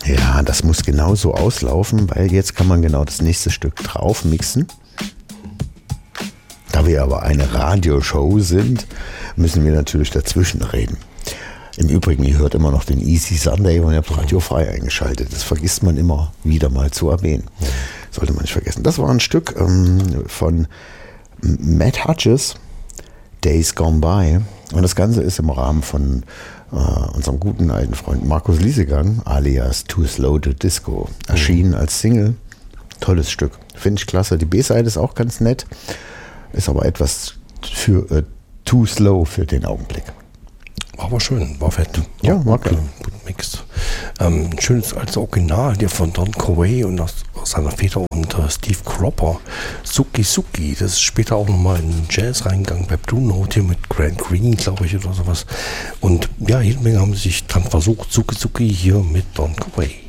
Ja, das muss genau so auslaufen, weil jetzt kann man genau das nächste Stück drauf mixen. Da wir aber eine Radioshow sind, müssen wir natürlich dazwischen reden. Im Übrigen, ihr hört immer noch den Easy Sunday und ihr habt Radio Frei eingeschaltet. Das vergisst man immer wieder mal zu erwähnen. Sollte man nicht vergessen. Das war ein Stück von Matt Hutchins, Days Gone By. Und das Ganze ist im Rahmen von unserem guten alten Freund Markus Liesegang, alias Too Slow to Disco, erschienen als Single. Tolles Stück. Finde ich klasse. Die B-Seite ist auch ganz nett. Ist aber etwas für too slow für den Augenblick. War aber schön, war fett. Ja, war gut mixed. Ein schönes als Original hier von Don Corey und aus seiner Feder und Steve Cropper. Suki Suki, das ist später auch nochmal in Jazz reingegangen bei Blue Note hier mit Grant Green, glaube ich, oder sowas. Und ja, jede Menge haben sich dran versucht. Suki Suki hier mit Don Corey.